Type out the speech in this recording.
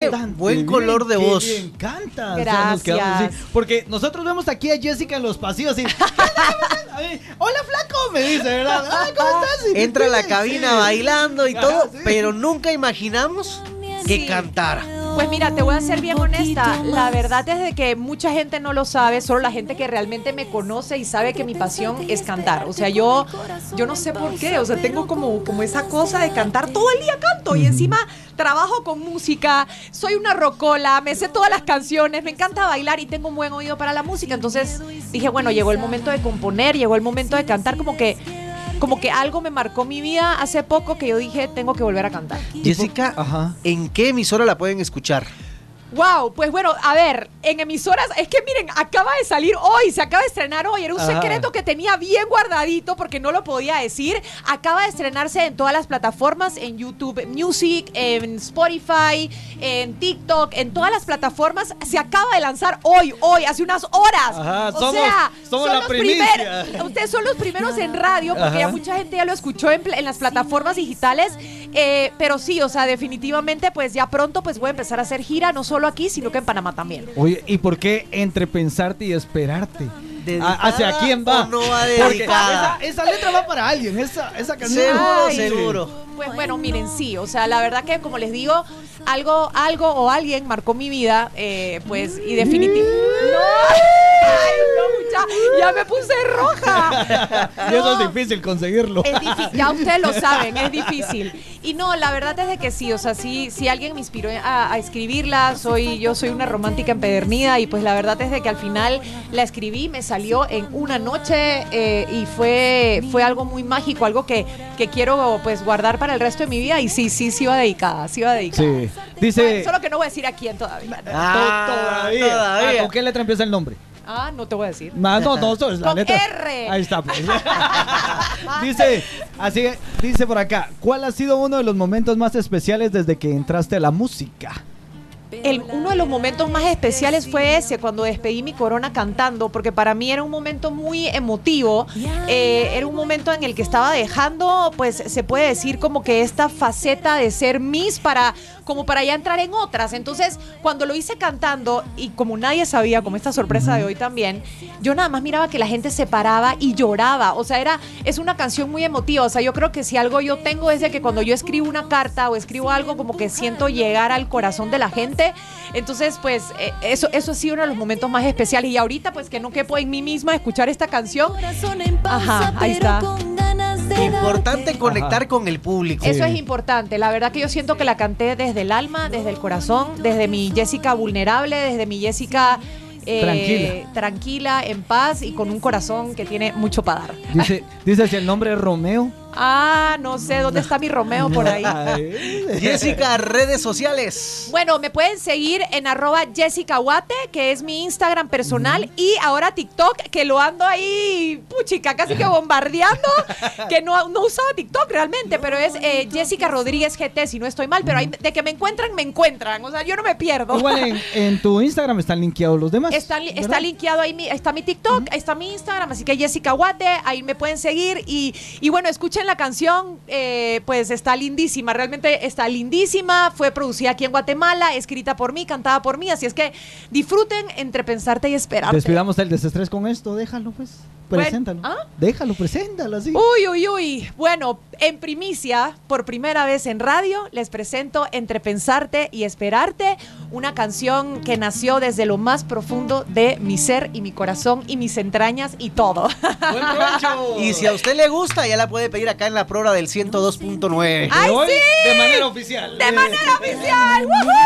buen color de voz. Bien cantas. Gracias. O sea, nos quedamos así. Porque nosotros vemos aquí a Jessica en los pasillos y... Hola, flaco, me dice, ¿verdad? ¿Cómo estás? Entra a la cabina bailando y todo, sí. pero nunca imaginamos que cantara. Pues mira, te voy a ser bien honesta. La verdad es de que mucha gente no lo sabe, solo la gente que realmente me conoce y sabe que mi pasión es cantar. O sea, yo no sé por qué, o sea, tengo como esa cosa de cantar. Todo el día canto y encima trabajo con música, soy una rocola, me sé todas las canciones, me encanta bailar y tengo un buen oído para la música. Entonces dije, bueno, llegó el momento de componer, llegó el momento de cantar, como que algo me marcó mi vida hace poco que yo dije, tengo que volver a cantar. Jessica, Ajá. ¿en qué emisora la pueden escuchar? Wow, pues bueno, a ver, en emisoras, es que miren, acaba de salir hoy, se acaba de estrenar hoy, era un secreto que tenía bien guardadito porque no lo podía decir. Acaba de estrenarse en todas las plataformas, en YouTube Music, en Spotify, en TikTok, en todas las plataformas. Se acaba de lanzar hoy, hace unas horas. Ajá, O sea, somos son la los primicia. ustedes son los primeros en radio porque ya mucha gente ya lo escuchó en las plataformas digitales. Pero sí, o sea, definitivamente pues ya pronto pues voy a empezar a hacer gira, no solo aquí, sino que en Panamá también. Oye, ¿y por qué entre pensarte y esperarte? ¿Dedicada ¿Hacia quién va? o no va Porque dedicada? esa letra va para alguien, esa canción. Seguro, Ay. seguro. Pues bueno, miren, sí, o sea, la verdad que como les digo, algo o alguien marcó mi vida, pues, y definitivamente... ¡Ay, no, mucha! ¡Ya me puse roja! Y eso es No. difícil conseguirlo. Es difícil, ya ustedes lo saben, es difícil. Y no, la verdad es de que sí, o sea, sí alguien me inspiró a escribirla, yo soy una romántica empedernida y pues la verdad es de que al final la escribí, me salió en una noche y fue algo muy mágico, algo que quiero pues guardar para el resto de mi vida y sí iba dedicada, Sí. Dice... Bueno, solo que no voy a decir a quién todavía. todavía. ¿Con qué letra empieza el nombre? No te voy a decir. No, eso es la Con letra. R. Ahí está, pues. Dice por acá, ¿cuál ha sido uno de los momentos más especiales desde que entraste a la música? Uno de los momentos más especiales fue ese, cuando despedí mi corona cantando, porque para mí era un momento muy emotivo, era un momento en el que estaba dejando, pues se puede decir como que esta faceta de ser Miss para ya entrar en otras. Entonces, cuando lo hice cantando, y como nadie sabía, como esta sorpresa de hoy también, yo nada más miraba que la gente se paraba y lloraba, o sea, es una canción muy emotiva, o sea, yo creo que si algo yo tengo es de que cuando yo escribo una carta o escribo algo, como que siento llegar al corazón de la gente. Entonces, pues, eso ha sido uno de los momentos más especiales. Y ahorita, pues, que no quepo en mí misma escuchar esta canción. Ajá, ahí está. Importante conectar con el público. Eso es importante. La verdad que yo siento que la canté desde el alma, desde el corazón, desde mi Jessica vulnerable, desde mi Jessica tranquila, en paz y con un corazón que tiene mucho para dar. Dice si el nombre es Romeo. No sé dónde está mi Romeo por ahí. Jessica, redes sociales. Bueno, me pueden seguir en @JessicaWate, que es mi Instagram personal, y ahora TikTok, que lo ando ahí, puchica, casi que bombardeando, que no usaba TikTok realmente, pero es Jessica Rodríguez GT, si no estoy mal, pero ahí, de que me encuentran, o sea, yo no me pierdo. Igual en tu Instagram están linkeados los demás. Está linkeado ahí, está mi TikTok, ahí está mi Instagram, así que Jessica Wate, ahí me pueden seguir y bueno, escuchen la canción, pues está lindísima, realmente está lindísima, fue producida aquí en Guatemala, escrita por mí, cantada por mí, así es que disfruten entre pensarte y esperarte. Despidamos el desestrés con esto, déjalo pues, preséntalo. Déjalo, preséntalo así. Uy, bueno, en primicia, por primera vez en radio, les presento Entre pensarte y esperarte, una canción que nació desde lo más profundo de mi ser y mi corazón y mis entrañas y todo. ¡Buen provecho! Y si a usted le gusta, ya la puede pedir acá en la Prora del 102.9. ¡Ay, Hoy, sí! de manera oficial. ¡De manera oficial! ¡Woohoo!